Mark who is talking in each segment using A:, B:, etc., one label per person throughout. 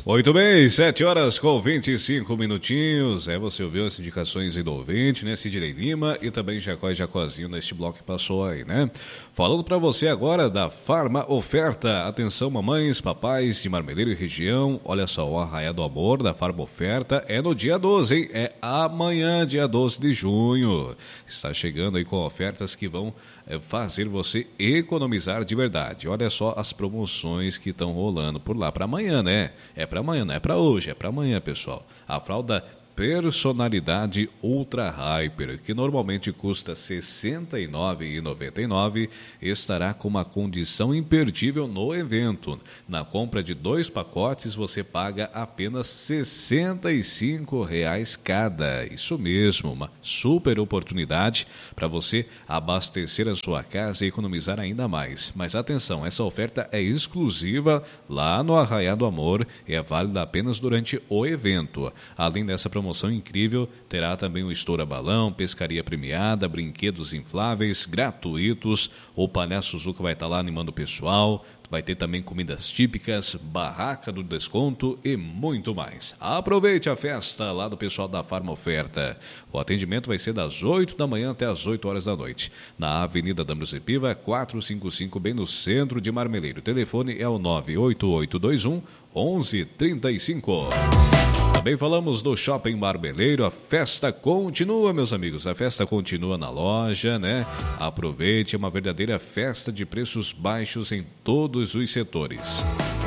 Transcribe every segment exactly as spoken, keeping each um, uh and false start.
A: Muito bem, sete horas com vinte e cinco minutinhos. É, você ouviu as indicações aí do ouvinte, né? Sidney Lima e também Jacó e Jacozinho neste bloco que passou aí, né? Falando para você agora da Farma Oferta. Atenção, mamães, papais de Marmeleiro e região. Olha só, o Arraiá do Amor da Farma Oferta é no dia doze, hein? É amanhã, dia doze de junho. Está chegando aí com ofertas que vão é, fazer você economizar de verdade. Olha só as promoções que estão rolando por lá para amanhã, né? É para amanhã, não é para hoje, é para amanhã, pessoal. A fralda Personalidade Ultra Hyper, que normalmente custa sessenta e nove reais e noventa e nove centavos, estará com uma condição imperdível no evento. Na compra de dois pacotes, você paga apenas sessenta e cinco reais cada. Isso mesmo, uma super oportunidade para você abastecer a sua casa e economizar ainda mais. Mas atenção, essa oferta é exclusiva lá no Arraiá do Amor e é válida apenas durante o evento. Além dessa promoção, promoção incrível, terá também o estoura balão, pescaria premiada, brinquedos infláveis, gratuitos, o Palhaço Zuca vai estar lá animando o pessoal, vai ter também comidas típicas, barraca do desconto e muito mais. Aproveite a festa lá do pessoal da Farma Oferta. O atendimento vai ser das oito da manhã até as oito horas da noite, na Avenida D'Ambrosio Piva, quatrocentos e cinquenta e cinco, bem no centro de Marmeleiro. O telefone é o nove oito oito dois um, onze trinta e cinco. Também falamos do Shopping Marmeleiro. A festa continua, meus amigos. A festa continua na loja, né? Aproveite, é uma verdadeira festa de preços baixos em todos os setores.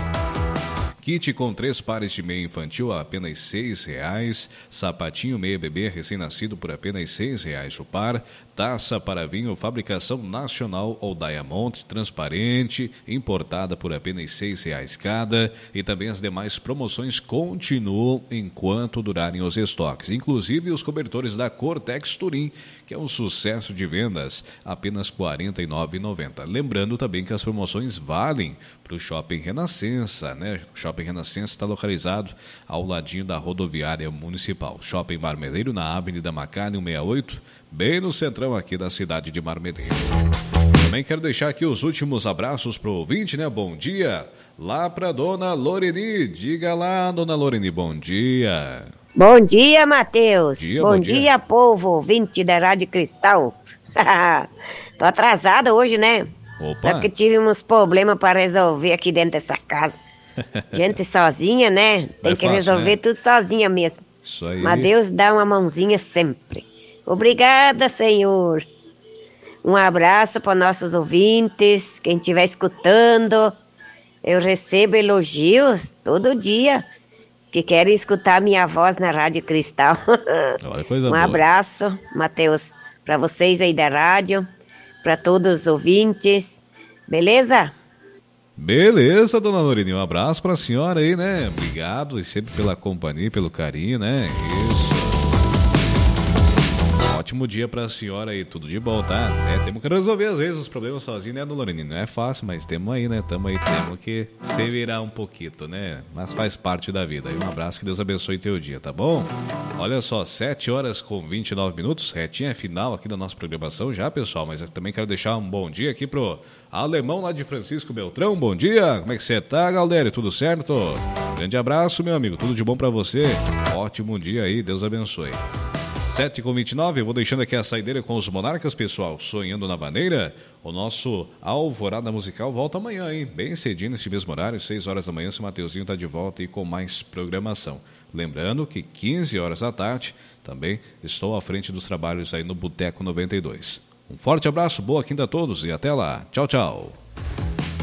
A: Kit com três pares de meia infantil a apenas seis reais. Sapatinho meia bebê recém-nascido por apenas seis reais o par. Taça para vinho fabricação nacional ou Diamond transparente, importada por apenas seis reais cada. E também as demais promoções continuam enquanto durarem os estoques. Inclusive os cobertores da Cortex Turim, que é um sucesso de vendas, apenas quarenta e nove reais e noventa centavos. Lembrando também que as promoções valem para o Shopping Renascença, né? O Shopping Renascença está localizado ao ladinho da rodoviária municipal. Shopping Marmeleiro na Avenida Macalé cento e sessenta e oito, bem no centrão aqui da cidade de Marmeleiro. Também quero deixar aqui os últimos abraços para o ouvinte, né? Bom dia lá para dona Loreni. Diga lá, dona Loreni, bom dia.
B: Bom dia, Matheus.
A: Dia,
B: bom,
A: bom
B: dia,
A: dia,
B: povo, ouvinte da Rádio Cristal. Tô atrasada hoje, né?
A: Opa.
B: Só que tive uns problemas para resolver aqui dentro dessa casa. Gente sozinha, né? Tem
A: É
B: que
A: fácil,
B: resolver
A: né?
B: tudo sozinha mesmo.
A: Isso aí.
B: Mas Deus dá uma mãozinha sempre. Obrigada, Senhor. Um abraço para nossos ouvintes, quem estiver escutando. Eu recebo elogios todo dia que querem escutar minha voz na Rádio Cristal.
A: Olha, coisa
B: Um
A: boa.
B: abraço, Matheus, para vocês aí da rádio, para todos os ouvintes. Beleza?
A: Beleza, dona Loreni, um abraço pra senhora aí, né? Obrigado e sempre pela companhia, pelo carinho, né? Isso. Ótimo dia pra senhora aí, tudo de bom, tá? É, temos que resolver às vezes os problemas sozinhos, né, dona Loreni? Não é fácil, mas temos aí, né? Tamo aí, temos que se virar um pouquinho, né? Mas faz parte da vida. E um abraço, que Deus abençoe teu dia, tá bom? Olha só, sete horas com vinte e nove minutos, retinha final aqui da nossa programação já, pessoal, mas eu também quero deixar um bom dia aqui pro Alemão lá de Francisco Beltrão. Bom dia, como é que você tá, Galdério? Tudo certo? Grande abraço, meu amigo, tudo de bom pra você. Ótimo dia aí, Deus abençoe. sete com vinte e nove, eu vou deixando aqui a saideira com os Monarcas, pessoal, sonhando na bandeira. O nosso Alvorada Musical volta amanhã, hein? Bem cedinho, nesse mesmo horário, seis horas da manhã, se o Mateuzinho tá de volta e com mais programação. Lembrando que quinze horas da tarde, também estou à frente dos trabalhos aí no Boteco noventa e dois. Um forte abraço, boa quinta a todos e até lá. Tchau, tchau.